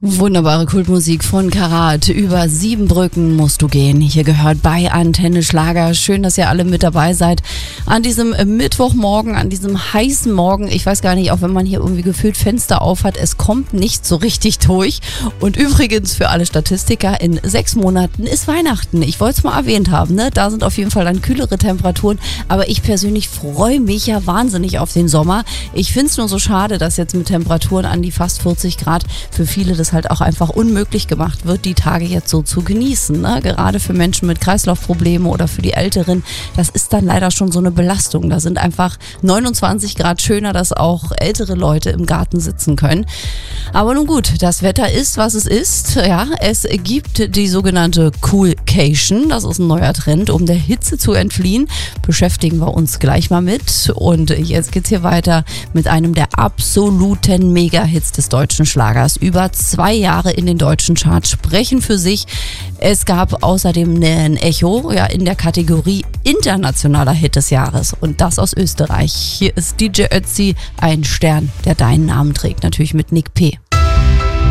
Wunderbare Kultmusik von Karat. Über 7 Brücken musst du gehen. Hier gehört bei Antenne Schlager. Schön, dass ihr alle mit dabei seid. An diesem Mittwochmorgen, an diesem heißen Morgen. Ich weiß gar nicht, auch wenn man hier irgendwie gefühlt Fenster auf hat, es kommt nicht so richtig durch. Und übrigens für alle Statistiker, in 6 Monaten ist Weihnachten. Ich wollte es mal erwähnt haben, ne? Da sind auf jeden Fall dann kühlere Temperaturen. Aber ich persönlich freue mich ja wahnsinnig auf den Sommer. Ich finde es nur so schade, dass jetzt mit Temperaturen an die fast 40 Grad für viele das halt auch einfach unmöglich gemacht wird, die Tage jetzt so zu genießen. Ne? Gerade für Menschen mit Kreislaufproblemen oder für die Älteren, das ist dann leider schon so eine Belastung. Da sind einfach 29 Grad schöner, dass auch ältere Leute im Garten sitzen können. Aber nun gut, das Wetter ist, was es ist. Ja, es gibt die sogenannte Coolcation. Das ist ein neuer Trend, um der Hitze zu entfliehen. Beschäftigen wir uns gleich mal mit. Und jetzt geht's hier weiter mit einem der absoluten Mega-Hits des deutschen Schlagers. Über 2 Jahre in den deutschen Charts sprechen für sich. Es gab außerdem ein Echo in der Kategorie internationaler Hit des Jahres und das aus Österreich. Hier ist DJ Ötzi, ein Stern, der deinen Namen trägt, natürlich mit Nick P.